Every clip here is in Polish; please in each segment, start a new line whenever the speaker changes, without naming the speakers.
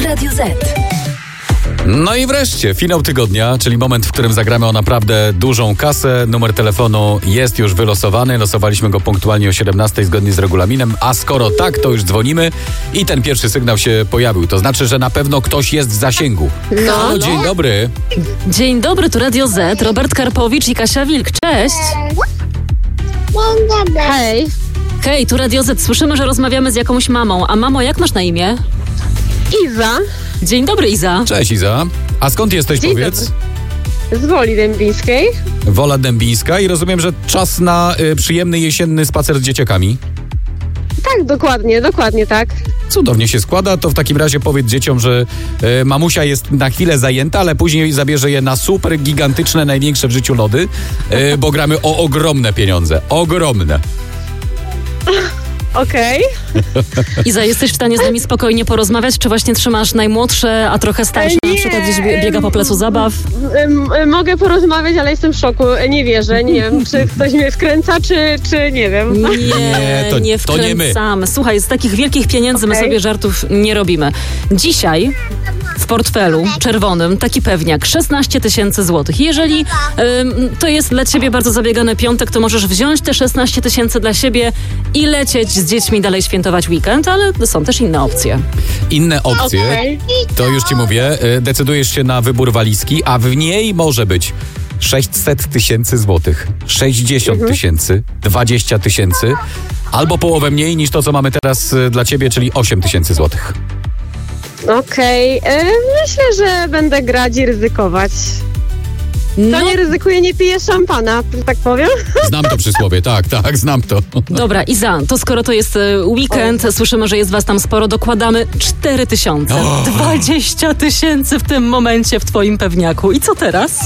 Radio Z.
No i wreszcie finał tygodnia, czyli moment, w którym zagramy o naprawdę dużą kasę. Numer telefonu jest już wylosowany. Losowaliśmy go punktualnie o 17 zgodnie z regulaminem, a skoro tak, to już dzwonimy i ten pierwszy sygnał się pojawił. To znaczy, że na pewno ktoś jest w zasięgu. Halo, dzień dobry.
Dzień dobry, tu Radio Z, Robert Karpowicz i Kasia Wilk. Cześć.
Dzień dobry.
Hej. Hej, tu Radio Z. Słyszymy, że rozmawiamy z jakąś mamą. A mamo, jak masz na imię?
Iza
Dzień dobry, Iza.
Cześć, Iza. A skąd jesteś,
Dzień
powiedz?
z Woli Dębińskiej.
Wola Dębińska i rozumiem, że czas na przyjemny jesienny spacer z dzieciakami.
Tak, dokładnie tak.
Cudownie się składa, to w takim razie powiedz dzieciom, że mamusia jest na chwilę zajęta, ale później zabierze je na super gigantyczne, największe w życiu lody, bo gramy o ogromne pieniądze. Ogromne.
Okej.
Iza, jesteś w stanie z nami spokojnie porozmawiać? Czy właśnie trzymasz najmłodsze, a trochę starsze, na
Nie.
przykład gdzieś biega po placu zabaw?
Mogę porozmawiać, ale jestem w szoku. Nie wierzę, nie wiem, czy ktoś mnie wkręca, czy nie wiem.
Nie,
to
nie
nie my.
wkręcamy. Słuchaj, z takich wielkich pieniędzy my
Okej.
sobie żartów nie robimy. Dzisiaj w portfelu czerwonym taki pewniak 16 000 złotych. Jeżeli to jest dla ciebie bardzo zabiegany piątek, to możesz wziąć te 16 000 dla siebie i lecieć z dziećmi dalej świętować weekend, ale są też inne opcje.
Inne opcje,
Okej.
to już ci mówię, decydujesz się na wybór walizki, a w niej może być 600 000 złotych, 60 000, 20 000, albo połowę mniej niż to, co mamy teraz dla ciebie, czyli 8 000 złotych.
Okej. Myślę, że będę grać i ryzykować.
No,
Kto nie ryzykuje, nie pije szampana, tak powiem.
Znam to przysłowie, tak, znam to.
dobra, Iza, to skoro to jest weekend, słyszymy, że jest was tam sporo, dokładamy 4 000. 20 000 w tym momencie w twoim pewniaku. I co teraz?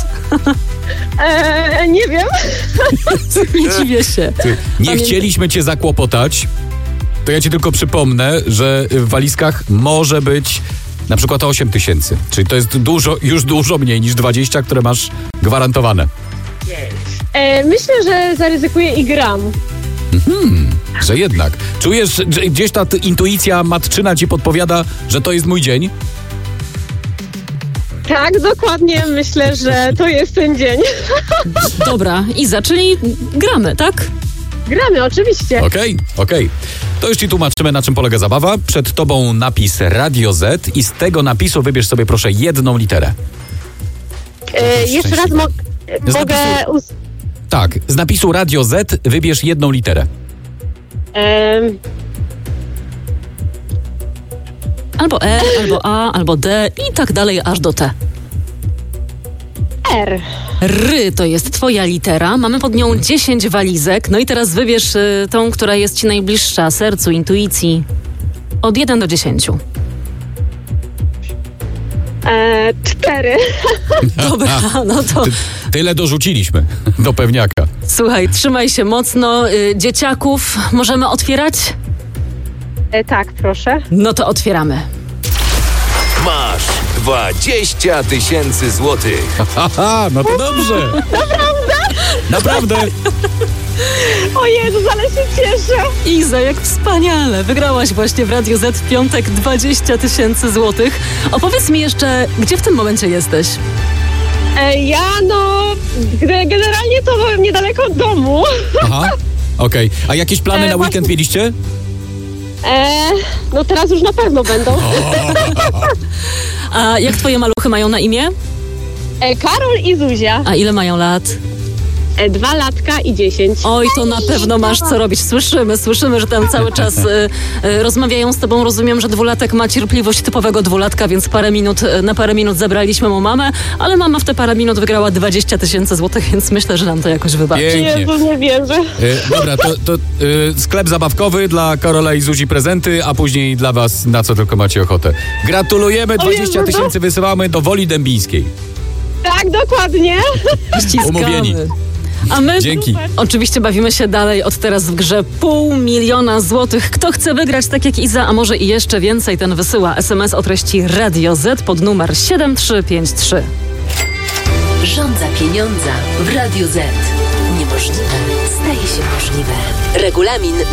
Nie wiem.
Nie dziwię się.
Nie chcieliśmy cię zakłopotać, to ja ci tylko przypomnę, że w walizkach może być na przykład 8 000, czyli to jest już dużo mniej niż 20, które masz gwarantowane.
Myślę, że zaryzykuję i gram.
Że jednak. Czujesz, że gdzieś ta intuicja matczyna ci podpowiada, że to jest mój dzień?
Tak, dokładnie. Myślę, że to jest ten dzień.
Dobra, Iza, czyli gramy, tak?
Gramy, oczywiście.
Okej. To już ci tłumaczymy, na czym polega zabawa. Przed tobą napis Radio Z i z tego napisu wybierz sobie proszę jedną literę.
Jeszcze raz
Z
mogę...
Tak, z napisu Radio Z wybierz jedną literę.
Albo E, albo A, albo D i tak dalej aż do T.
R.
Ry to jest twoja litera, mamy pod nią 10 walizek, no i teraz wybierz tą, która jest ci najbliższa sercu, intuicji. Od 1 do 10.
4.
Dobra, no to
Tyle dorzuciliśmy do pewniaka.
słuchaj, trzymaj się mocno. Dzieciaków możemy otwierać?
Tak, proszę.
No to otwieramy.
Masz 20 000 złotych.
Haha, no to dobrze. Naprawdę?
O Jezus, ale się cieszę.
Iza, jak wspaniale! Wygrałaś właśnie w Radio Z w piątek 20 000 złotych. Opowiedz mi jeszcze, gdzie w tym momencie jesteś?
Ja generalnie to byłem niedaleko od domu.
Aha, okej. A jakieś plany na weekend mieliście?
No teraz już na pewno będą.
A jak twoje maluchy mają na imię?
Karol i Zuzia.
A ile mają lat?
2 latka i 10.
Oj, to na pewno masz co robić. Słyszymy, że tam cały czas rozmawiają z tobą. Rozumiem, że 2-latek ma cierpliwość typowego 2-latka, więc na parę minut zabraliśmy mu mamę, ale mama w te parę minut wygrała 20 000 złotych, więc myślę, że nam to jakoś wybaczy.
Pięknie.
Jezu, nie wierzę.
Dobra, to sklep zabawkowy dla Karola i Zuzi prezenty, a później dla was na co tylko macie ochotę. Gratulujemy, 20 000 wysyłamy do Woli Dębińskiej.
Tak, dokładnie.
Ściskamy.
Umówieni.
A my
Dzięki.
oczywiście bawimy się dalej od teraz w grze 500 000 złotych. Kto chce wygrać tak jak Iza, a może i jeszcze więcej, ten wysyła SMS o treści Radio Z pod numer 7353.
Rządza pieniądza w Radio Z. Niemożliwe staje się możliwe. Regulamin